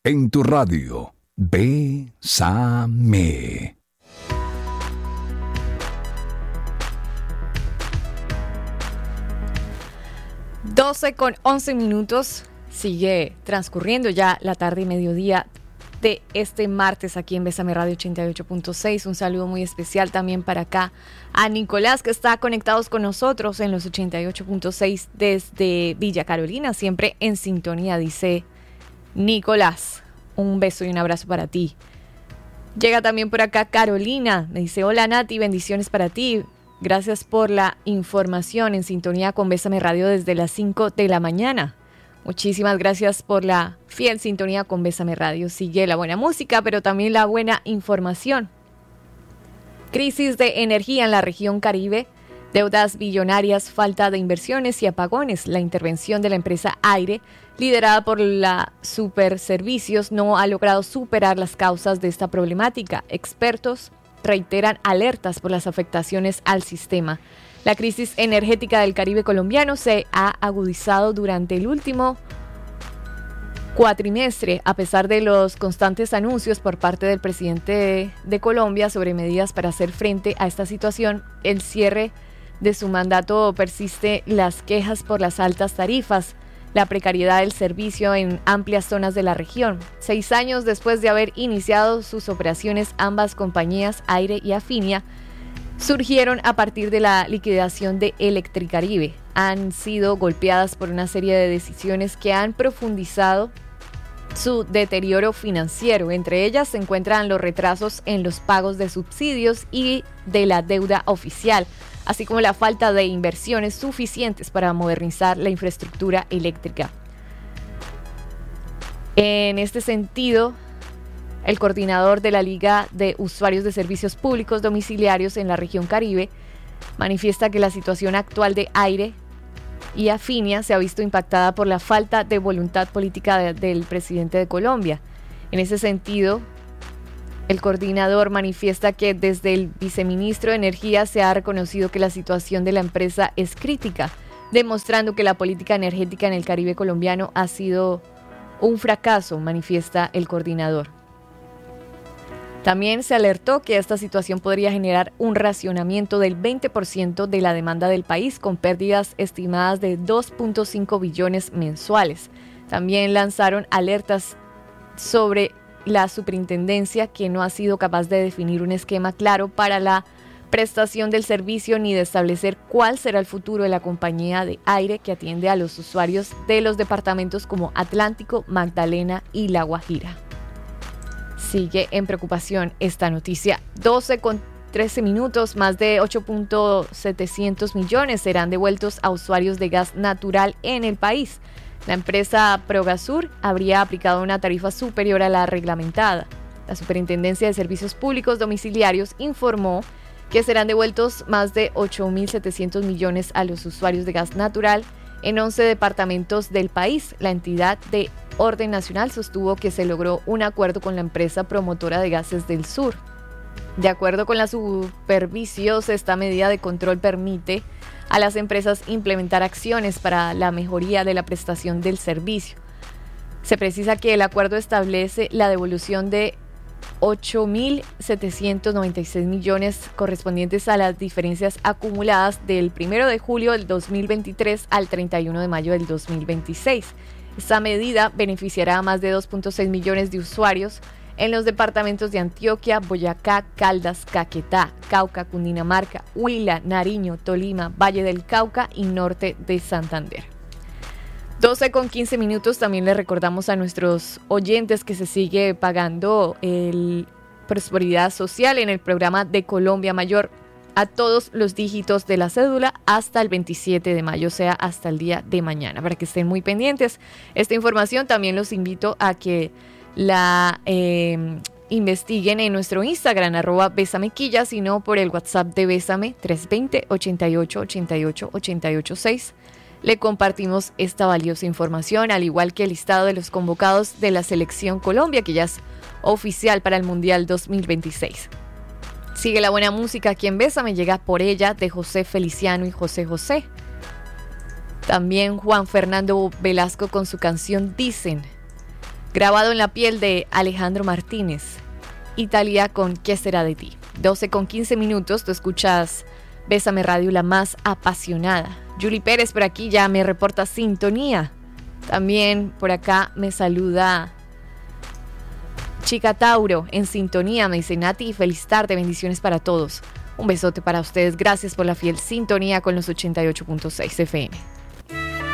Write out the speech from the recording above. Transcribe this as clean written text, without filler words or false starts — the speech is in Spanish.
en tu radio. Bésame. 12:11. Sigue transcurriendo ya la tarde y mediodía de este martes aquí en Bésame Radio 88.6. Un saludo muy especial también para acá a Nicolás, que está conectados con nosotros en los 88.6 desde Villa Carolina, siempre en sintonía, dice Nicolás. Un beso y un abrazo para ti. Llega también por acá Carolina, me dice: hola Nati, bendiciones para ti. Gracias por la información, en sintonía con Bésame Radio desde las 5 de la mañana. Muchísimas gracias por la fiel sintonía con Bésame Radio. Sigue la buena música, pero también la buena información. Crisis de energía en la región Caribe, deudas billonarias, falta de inversiones y apagones. La intervención de la empresa Aire, liderada por la Superservicios, no ha logrado superar las causas de esta problemática. Expertos reiteran alertas por las afectaciones al sistema. La crisis energética del Caribe colombiano se ha agudizado durante el último cuatrimestre, a pesar de los constantes anuncios por parte del presidente de Colombia sobre medidas para hacer frente a esta situación. El cierre de su mandato persiste las quejas por las altas tarifas, la precariedad del servicio en amplias zonas de la región. 6 años después de haber iniciado sus operaciones, ambas compañías, Aire y Afinia, surgieron a partir de la liquidación de Electricaribe. Han sido golpeadas por una serie de decisiones que han profundizado su deterioro financiero. Entre ellas se encuentran los retrasos en los pagos de subsidios y de la deuda oficial, así como la falta de inversiones suficientes para modernizar la infraestructura eléctrica. En este sentido, el coordinador de la Liga de Usuarios de Servicios Públicos Domiciliarios en la región Caribe manifiesta que la situación actual de Aire y Afinia se ha visto impactada por la falta de voluntad política del presidente de Colombia. En ese sentido, el coordinador manifiesta que desde el viceministro de Energía se ha reconocido que la situación de la empresa es crítica, demostrando que la política energética en el Caribe colombiano ha sido un fracaso, manifiesta el coordinador. También se alertó que esta situación podría generar un racionamiento del 20% de la demanda del país, con pérdidas estimadas de 2.5 billones mensuales. También lanzaron alertas sobre la superintendencia, que no ha sido capaz de definir un esquema claro para la prestación del servicio ni de establecer cuál será el futuro de la compañía de Aire que atiende a los usuarios de los departamentos como Atlántico, Magdalena y La Guajira. Sigue en preocupación esta noticia. 12:13. Más de 8.700 millones serán devueltos a usuarios de gas natural en el país. La empresa Progasur habría aplicado una tarifa superior a la reglamentada. La Superintendencia de Servicios Públicos Domiciliarios informó que serán devueltos más de 8.700 millones a los usuarios de gas natural en 11 departamentos del país. La entidad de Orden Nacional sostuvo que se logró un acuerdo con la empresa promotora de Gases del Sur. De acuerdo con la Supervicios, esta medida de control permite a las empresas implementar acciones para la mejoría de la prestación del servicio. Se precisa que el acuerdo establece la devolución de 8.796 millones correspondientes a las diferencias acumuladas del 1 de julio del 2023 al 31 de mayo del 2026. Esta medida beneficiará a más de 2.6 millones de usuarios en los departamentos de Antioquia, Boyacá, Caldas, Caquetá, Cauca, Cundinamarca, Huila, Nariño, Tolima, Valle del Cauca y norte de Santander. 12:15. También le recordamos a nuestros oyentes que se sigue pagando el Prosperidad Social en el programa de Colombia Mayor a todos los dígitos de la cédula hasta el 27 de mayo, o sea, hasta el día de mañana, para que estén muy pendientes. Esta información también los invito a que la investiguen en nuestro Instagram, @besamequilla, sino por el WhatsApp de Bésame, 320-88-88-886. Le compartimos esta valiosa información, al igual que el listado de los convocados de la Selección Colombia, que ya es oficial para el Mundial 2026. Sigue la buena música aquí en Bésame, llega Por Ella de José Feliciano y José José. También Juan Fernando Velasco con su canción Dicen. Grabado en la piel de Alejandro Martínez. Italia con ¿Qué será de ti? 12:15, tú escuchas Bésame Radio, la más apasionada. Julie Pérez por aquí ya me reporta sintonía. También por acá me saluda Chica Tauro en sintonía. Me dice Nati, feliz tarde, bendiciones para todos. Un besote para ustedes, gracias por la fiel sintonía con los 88.6 FM.